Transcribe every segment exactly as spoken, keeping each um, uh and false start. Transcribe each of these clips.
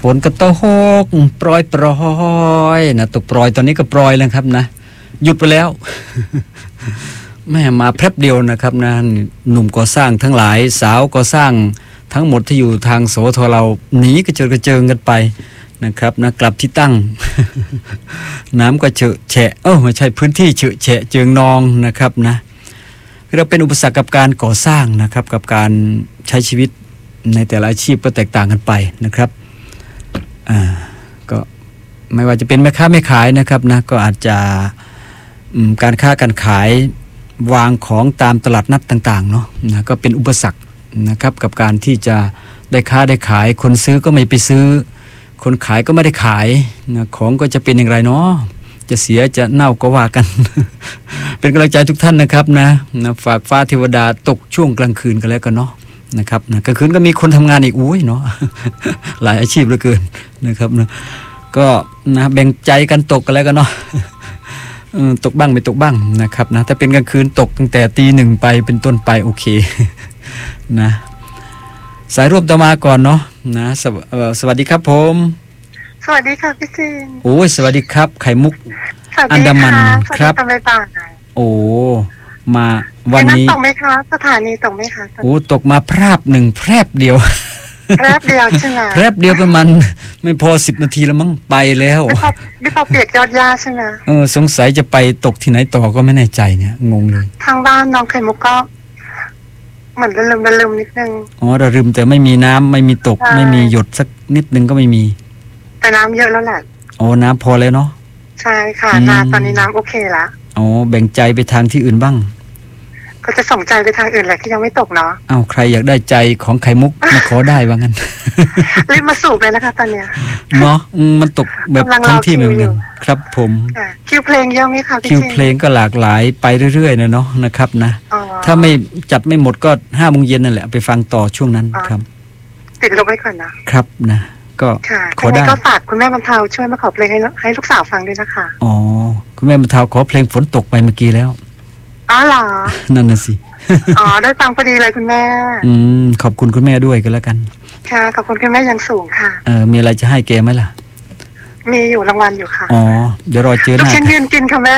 ฝนก็ตกโปรยโปรยนะตกโปรยตอนนี้ก็โปรยแล้วครับนะหยุดไปแล้ว แม่มาแป๊บเดียวนะครับนะหนุ่มก่อสร้างทั้งหลายสาวก่อสร้างทั้งหมดที่อยู่ทางโสธรเราหนีกระเจิดกระเจิงกันไปนะครับนะกลับที่ตั้ง น้ำก็เฉอะแฉะเออไม่ใช่พื้นที่เฉอะแฉะเจิงนองนะครับนะเราเป็นอุปสรรคกับการก่อสร้างนะครับกับการใช้ชีวิตในแต่ละอาชีพก็แตกต่างกันไปนะครับอ่าก็ไม่ว่าจะเป็นแม่ค้าแม่ขายนะครับนะก็อาจจะการค้าการขายวางของตามตลาดนัดต่างๆเนาะนะก็เป็นอุปสรรคนะครับกับการที่จะได้ค้าได้ขายคนซื้อก็ไม่ไปซื้อคนขายก็ไม่ได้ขายนะของก็จะเป็นอย่างไรเนาะจะเสียจะเน่าก็ว่ากัน เป็นกำลังใจทุกท่านนะครับนะนะฝากฟ้าเทวดาตกช่วงกลางคืนกันแล้วกันเนาะนะครับนะกลางคืนก็มีคนทำงานอีกอุ้ยเนาะ หลายอาชีพเหลือเกินนะครับนะก็นะแบ่งใจกันตกกันแล้วกันเนาะ ตกบ้างไม่ตกบ้างนะครับนะถ้าเป็นกลางคืนตกตั้งแต่ตีหนึ่งไปเป็นต้นไปโอเค นะสายร่วมต่อมาก่อนเนาะนะสว, สวัสดีครับผมสวัสดีค่ะพี่ซินโอ้ยสวัสดีครับไข่มุกอันดามันครับโอ้มาวันนี้ตกไหมคะสถานีตกไหมคะโอ้ตกมาพราบหนึ่งแพรบเดียวแพรบเดียวใช่ไหมแพรบเดียวประมาณไม่พอสิบนาทีแล้วมั้งไปแล้วไม่พอไม่พอเปียกยอดหญ้าใช่ไหมเออสงสัยจะไปตกที่ไหนต่อก็ไม่แน่ใจเนี่ยงงเลยทางบ้านน้องไข่มุกก็เหมือนระลืมระลืมนิดนึงอ๋อระลืมแต่ไม่มีน้ำไม่มีตกไม่มีหยดสักนิดนึงก็ไม่มีแต่น้ำเยอะแล้วแหละโอ้น้ำพอแล้วเนาะใช่ค่ะนาตอนนี้น้ำโอเคละอ๋อแบ่งใจไปทางที่อื่นบ้างก็จะส่งใจไปทางอื่นแหละที่ยังไม่ตกเนาะอ้าวใครอยากได้ใจของไข่มุกมาขอได้ว่างั้นรีบมาสูบเลยนะคะตอนเนี้ยเนาะมันตกแบบทั้งที่เหมือนกันครับผมคิวเพลงเยอะไหมคะพี่คิวเพลงก็หลากหลายไปเรื่อยๆนะเนาะนะครับนะถ้าไม่จัดไม่หมดก็ห้าโมงเย็นนั่นแหละไปฟังต่อช่วงนั้นครับติดลบไว้ก่อนนะครับนะก็ขอได้ก็ฝากคุณแม่บรรเทาช่วยมาขอเพลงให้ให้ลูกสาวฟังด้วยนะคะอ๋อคุณแม่บรรเทาขอเพลงฝนตกไปเมื่อกี้แล้วอ๋อเหรอนั่นน่ะสิอ๋อได้ฟังพอดีเลยคุณแม่อืมขอบคุณคุณแม่ด้วยกันแล้วกันค่ะขอบคุณคุณแม่อย่างสูงค่ะเออมีอะไรจะให้แกไหมล่ะมีอยู่รางวัลอยู่ค่ะอ๋อเดี๋ยวรอเจอหน้าลูกชิ้นยืนกินค่ะแม่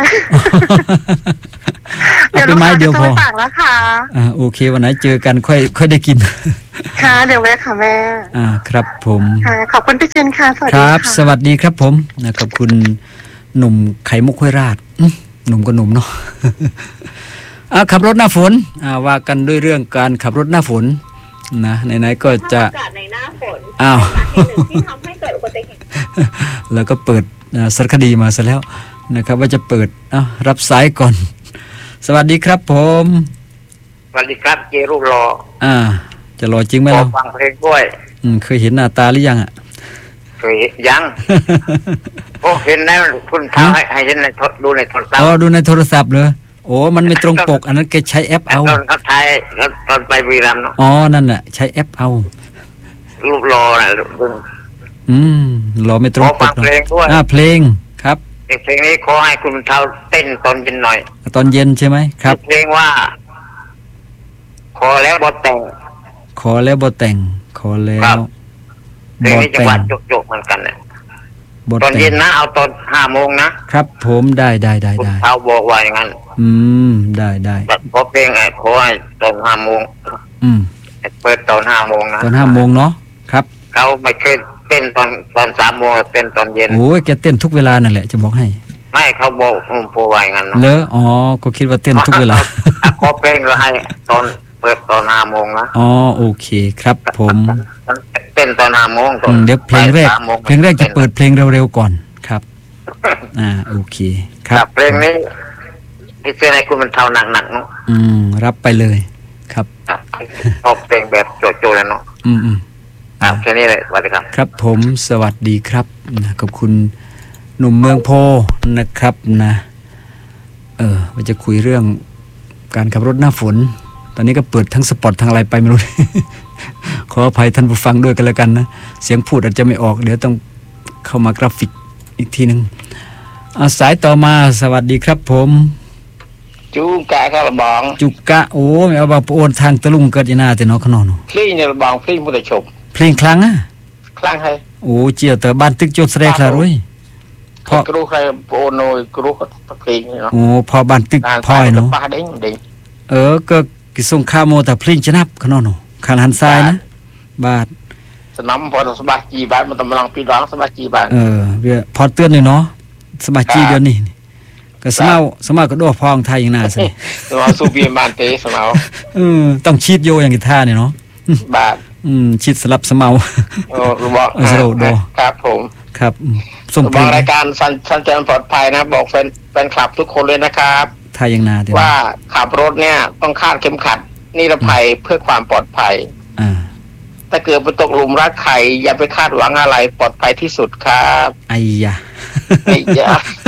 เดี๋ยวลูกไม้เดียวพอฝากแล้วค่ะอ่าโอเควันไหนเจอกันค่อยค่อยได้กินค่ะเดี๋ยวแวะค่ะแม่อ่าครับผมค่ะขอบคุณพี่เจนค่ะสวัสดีครับสวัสดีครับผมนะขอบคุณหนุ่มไข่มุกห้วยราชหนุ่มก็หนุ่มเนาะอ่าขับรถหน้าฝนอ่าว่ากันด้วยเรื่องการขับรถหน้าฝนนะไหนๆก็จะอากาศในหน้าฝนอ้าวที่ทำให้เกิดอุบัติเหตุแล้วก็เปิดสารคดีมาซะแล้วนะครับว่าจะเปิดอ้าวรับสายก่อนสวัสดีครับผมสวัสดีครับเจรูปรออ่าจะรอจริงไหมล่ะฟังเพลงด้วยอืมเคยเห็นหน้าตาหรือยังอ่ะเคยยังโอ้เห็นแล้วคุณท้าให้ให้เห็นในดูในโทรศัพท์อ๋อดูในโทรศัพท์เลยโอ้มันไม่ตรงปกอันนั้นแกใช้แอปเอาตอนเขาถ่ายตอนไปวีรัมเนาะอ๋อนั่นแหละใช้แอปเอารูปรอน่ะอืมรอไม่ตรงปกเพลงด้วยอ่าเพลงครับเพลงนี้ขอให้คุณเท้าเต้นตอนเย็นหน่อยตอนเย็นใช่ไหมครับเพลงว่าขอแล้วบ่แต่งขอแล้วบ่แต่งขอแล้วเพลงนี้จังหวะโจกๆเหมือนกันเนี่ยตอนเย็นนะเอาตอนห้าโมงนะครับผมได้ได้ได้ได้เท้าบอกว่าอย่างนั้นอืมได้ได้ขอเพลงไอ้ขอให้ตอนห้าโมงอืมเปิดตอนห้าโมงนะตอนห้าโมงเนาะครับเขาไม่เคยเต้นตอนตอนสามโมงเต้นตอนเย็นโอ้ยแกเต้นทุกเวลานั่นแหละจะบอกให้ไม่เขาบอกอืมโปรไว้งั้นเลออ๋อก็คิดว่าเต้นทุกเวลาขอเพลงเราให้ตอนเปิดตอนห้าโมงนะอ๋อโอเคครับผมเต้นตอนห้าโมงเดี๋ยวเพลงแรกเพลงแรกจะเปิดเพลงเร็วๆก่อนครับอ่าโอเคครับเพลงนี้ที่เจอให้คุณมันเท่าหนักๆเนาะอืมรับไปเลยครับชอบเพลงแบบโจๆแล้วเนาะอืมอืมครับแค่นี้เลยสวัสดีครับครับผมสวัสดีครับนะขอบคุณหนุ่มเมืองโพนะครับนะเออว่าจะคุยเรื่องการขับรถหน้าฝนตอนนี้ก็เปิดทั้งสปอตทั้งอะไรไปไม่รู้ ขออภัยท่านผู้ฟังด้วยกันแล้วกันนะเสียงพูดอาจจะไม่ออกเดี๋ยวต้องเข้ามากราฟิกอีกทีนึงอาสายต่อมาสวัสดีครับผมจุกะครับบองจุกะโอ้ไม่เอาบางโอนทางตะลุงเกิดยานาแต่นอขนอนเพลงเนี่ยบองเพลงมุตชมเพลงครั้งอ่ะครั้งให้โอ้เจียวแต่บ้านตึกโจดแสดงละรุ่ยพอครูใครโอโนยครูก็ตะเพลงเนาะโอ้พอบ้านตึกพอยเนาะป้าเด้งเด้งเออก็กิส่งข้าวโมแต่พลิงจะนับขนอนขันหันทรายนะบาทสนามพอสบายจีบาทมันตำลังปีร้องสบายจีบาทเออเวียพอเตือนเลยเนาะสบายจีเดียวนี่ก็สมาสมาก็ดอพองไทยอย่างน่าสิสนามสูบีบานเตสนามเออต้องชีดโยอย่างกีท่าเนี่ยเนาะบาทอืมชีดสลับสมาโอ้บอกครับผมครับส่งบเพลอกงรายการสัญสัญจรปลอดภัยนะบอกแฟนแฟนคลับทุกคนเลยนะครับไทยอย่างน่าเดี๋ยวว่าขับรถเนี่ยต้องคาดเข็มขัดนิรภัยเพื่อความปลอดภัยอ่าถ้าเกิดไปตกหลุมรักใครอย่าไปคาดหวังอะไรปลอดภัยที่สุดครับไอ้ยะไอ้ยะ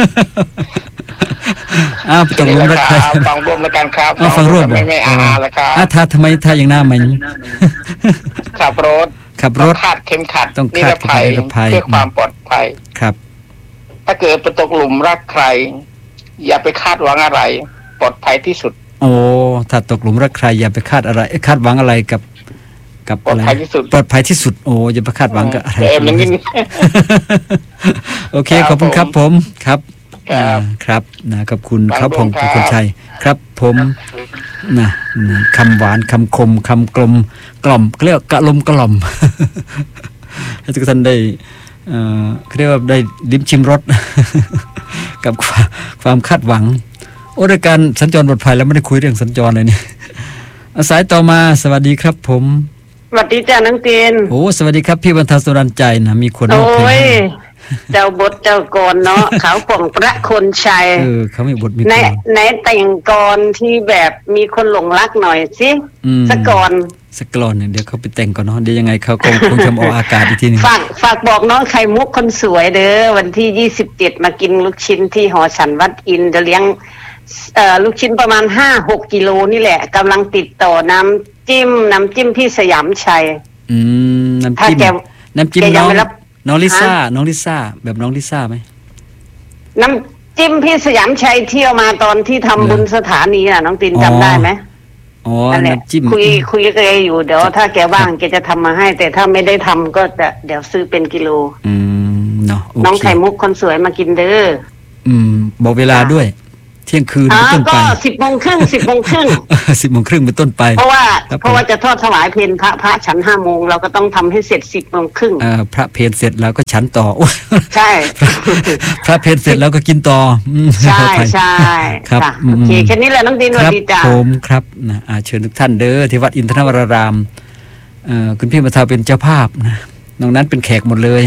อ้าวตกลงรักใครฟังร่วมแล้วกันครับอ้าวฟังร่วมไม่ไม่อาแล้วครับอ้าวถ้าทำไมถ้าอย่างน่ามันขับรถขับรต้อถงคาดเข็มขัดต้องนิคาร ดเข็มขัดภัยนิรภัยเพื่อความปลอดภัยครับถ้าเกิดไปตกหลุมรักใคร อย่าไปคาดหวังอะไร ปลอดภัยที่สุดโอ้ถ้าตกหลุมรักใครอย่าไปคาดอะไรเอ้ยคาดหวังอะไรกับ กับปลออะดไรภัยที่สุดปลอดภัยที่สุดโอ้อย่าไปคาดหวังกับอะไรเออมันนี่โอเคขอบคุณครับผมครับครับอ่าครับนะขอบคุณบางครับผมครับคุณชัยครับผมนะนะคำหวานคำคมคำกลมกล่อมเขาเรียกว่ากะลมกล่อม ให้ทุกท่านได้เอ่อเขาเรียกว่าได้ลิ้มชิมรส กับความความคาดหวังโอ้รายการสัญจรปลอดภัยแล้วไม่ได้คุยเรื่องสัญจรเลยนี่ อาสายต่อมาสวัสดีครับผมสวัสดีจ้าน้องเตียนโอ้สวัสดีครับพี่บรรเทาสุรันใจนะมีคนโอ้มอบเพลงยให้เจ้าบทเจ้ากรเนาะ เขาของพระคนชัยเออเขามีบทมีในเพลงในแต่งกรที่แบบมีคนหลงรักหน่อยสิอืมสักก่อนสักกลอนหนึ่งเดี๋ยวเขาไปแต่งก่อนเนาะเดี๋ยวยังไงเขาคง คงจะมาออกอากาศอีกทีหนึงฝากฝากบอกน้องไข่มุกคนสวยเด้อวันที่ยี่สิบเจ็ดมากินลูกชิ้นที่หอฉันวัดอินจะเลี้ยงเอ่อลูกชิ้นประมาณห้าหกกิโลนี่แหละกำลังติดต่อน้ำจิ้มน้ำจิ้มพี่สยามชัยอืมน้ำถ้าจิ้มแกน้ำจิ้มแกยัน้งองไม่รับน้องลิซ่าฮะน้องลิซ่าแบบน้องลิซ่าไหมน้ำจิ้มพี่สยามชัยเที่ยวมาตอนที่ทำบุญสถานีน่ะน้องตินอ๋อจำได้ไหมอ๋อนั่นแหละน้ำจิ้มคุยคุยกับแกอยู่เดี๋ยวถ้าแกว่างแกจะทำมาให้ แต่ถ้าไม่ได้ทำก็จะเดี๋ยวซื้อเป็นกิโลอืมเนาะโอน้องเคไข่มุกคนสวยมากินเด้ออืมบอกเวลาด้วย เที่ยงคืนอ่าเป็นต้นไปก็สิบโมงครึ่งสิบโมงครึ่งสิบโมงครึ่งเป็นต้นไปเพราะว่าครับผมเพราะว่าจะทอดถวายเพลพระพระฉันห้าโมงเราก็ต้องทำให้เสร็จสิบโมงครึ่งเอ่อพระเพลเสร็จแล้วก็ฉันต่อใช่พระเพลเสร็จแล้วก็กินต่ออืมใช่ไปใช่ครับค่ะอืมโอเคแค่นี้แหละน้องดินสควัสรับดีจ้าผมครับนะอ่าเชิญทุกท่านเด้อที่วัดอินทนวรารามเอ่อคุณพี่บรรเทาเป็นเจ้าภาพนะนอกนั้นเป็นแขกหมดเลย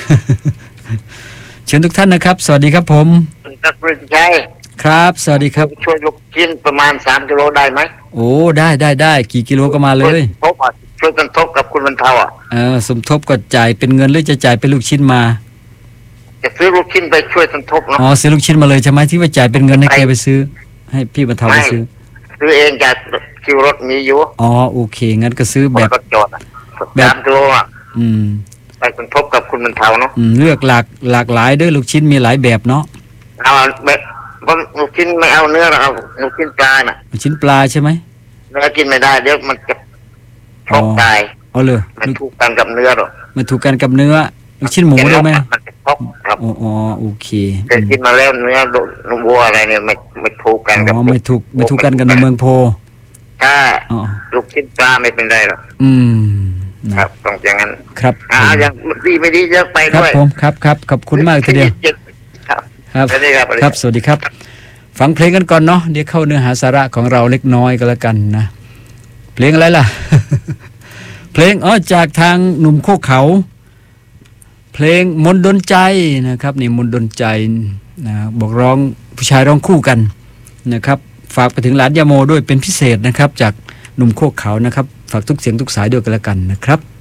เชิญทุกท่านนะครับ สวัสดีครับผมนักบริษัทครับ สวัสดีครับช่วยลูกชิ้นประมาณสามกิโลได้ไหมโอ้ได้ได้ได้กี่กิโลก็มาเลยทบอ่ะช่วยกันทบกับคุณบรรเทาอ่ะเออสมทบก็จ่ายเป็นเงินหรือจะจ่ายเป็นลูกชิ้นมาจะซื้อลูกชิ้นไปช่วยกันทบเนาะอ๋อซื้อลูกชิ้นมาเลยใช่ไหมที่ว่าจ่ายเป็นเงินให้แกไปซื้อ ให้พี่บรรเทาไปซื้อซื้อเองจากคิวรถมีอยู่อ๋อโอเคงั้นก็ซื้อแบแบบ บก็จอดอะแบบสามกิโลอ่ะอืมไปกันทบกับคุณบรรเทาเนาะอืมเลือกหลากหลากหลายเด้วยลูกชิ้นมีหลายแบบเนาะเอาแบบเพราะลูกชิ้นไม่เอาเนื้อหรอกเอาลูกชิ้นปลาน่ะลูกชิ้นปลาใช่ไหมเนื้อกินไม่ได้เดี๋ยวมันจะชกตายเอาเลยมันถูกกันกับเนื้อหรอกมันถูกกันกับเนื้อลูกชิ้นหมูได้ไหมมันจะชกครับอ๋ออ๋อโอเคแต่กินมาแล้วเนื้อลูกวัวอะไรเนี่ยไม่ไม่ถูกกันกับอ๋อไม่ถูกไม่ถูกกันกันในเมืองโพถ้าอ๋อลูกชิ้นปลาไม่เป็นไรหรอกอืมนะครับต้องอย่างนั้นครับอ่าอย่างดีไม่ดีเยอะไปครับด้วยผมครับครับขอบคุณมากทีเดียวครับครับสวัสดีครับครับสวัสดีครับ ฟังเพลงกันก่อนเนาะเดี๋ยวเข้าเนื้อหาสาระของเราเล็กน้อยก็แล้วกันนะเพลงอะไรล่ะ เพลงอ๋อจากทางหนุ่มโคกเขา เพลงมนต์ดนใจนะครับนี่มนต์ดนใจนะบอกร้องผู้ชายร้องคู่กันนะครับ ฝากไปถึงหลานยาโมด้วยเป็นพิเศษนะครับ จากหนุ่มโคกเขานะครับ ฝากทุกเสียงทุกสายด้วยกันแล้วกันนะครับ